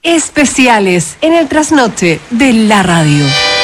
especiales en el trasnoche de la radio.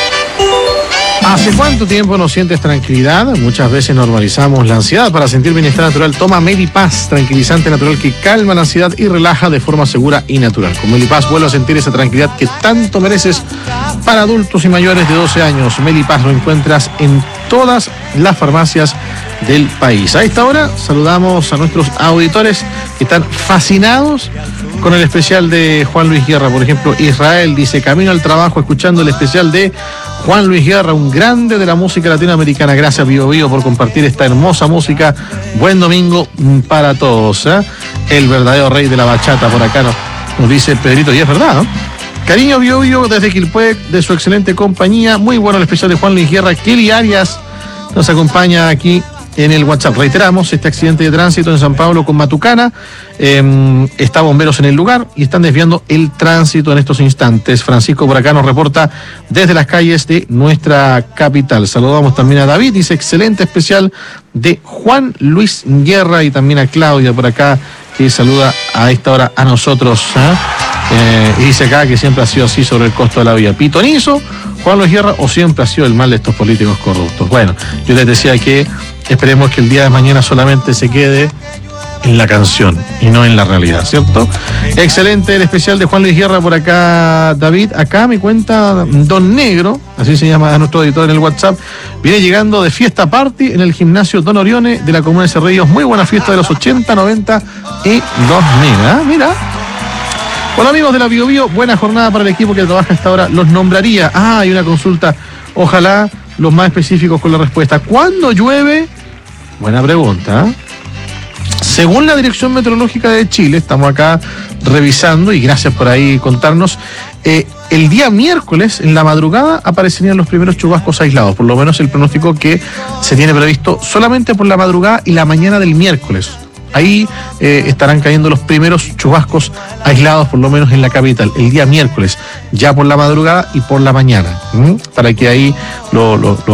¿Hace cuánto tiempo no sientes tranquilidad? Muchas veces normalizamos la ansiedad. Para sentir bienestar natural, toma Melipaz, tranquilizante natural que calma la ansiedad y relaja de forma segura y natural. Con Melipaz vuelve a sentir esa tranquilidad que tanto mereces. Para adultos y mayores de 12 años, Melipaz lo encuentras en todas las farmacias del país. A esta hora saludamos a nuestros auditores que están fascinados con el especial de Juan Luis Guerra. Por ejemplo, Israel dice: camino al trabajo escuchando el especial de Juan Luis Guerra, un grande de la música latinoamericana. Gracias, Bio Bio, por compartir esta hermosa música. Buen domingo para todos, ¿eh? El verdadero rey de la bachata, por acá nos dice Pedrito, y es verdad, ¿no? Cariño, Bio Bio, desde Quilpué, de su excelente compañía. Muy bueno el especial de Juan Luis Guerra. Kelly Arias nos acompaña aquí en el WhatsApp. Reiteramos, este accidente de tránsito en San Pablo con Matucana, está bomberos en el lugar y están desviando el tránsito en estos instantes. Francisco por acá nos reporta desde las calles de nuestra capital. Saludamos también a David, dice excelente especial de Juan Luis Guerra, y también a Claudia por acá, que saluda a esta hora a nosotros, y dice acá que siempre ha sido así sobre el costo de la vida. Pitonizo, Juan Luis Guerra, o siempre ha sido el mal de estos políticos corruptos. Bueno, yo les decía que esperemos que el día de mañana solamente se quede en la canción y no en la realidad, ¿cierto? Excelente el especial de Juan Luis Guerra por acá, David. Acá me cuenta Don Negro, así se llama a nuestro editor en el WhatsApp, viene llegando de fiesta party en el gimnasio Don Orione de la comuna de Cerrillos. Muy buena fiesta de los 80, 90 y 2000, ¿eh? Mira. Hola amigos de la Bio Bio, buena jornada para el equipo que trabaja hasta ahora. Los nombraría. Hay una consulta. Ojalá los más específicos con la respuesta. ¿Cuándo llueve? Buena pregunta. Según la Dirección Meteorológica de Chile, estamos acá revisando, y gracias por ahí contarnos, el día miércoles, en la madrugada, aparecerían los primeros chubascos aislados, por lo menos el pronóstico que se tiene previsto solamente por la madrugada y la mañana del miércoles. Ahí estarán cayendo los primeros chubascos aislados, por lo menos en la capital, el día miércoles, ya por la madrugada y por la mañana, para que ahí lo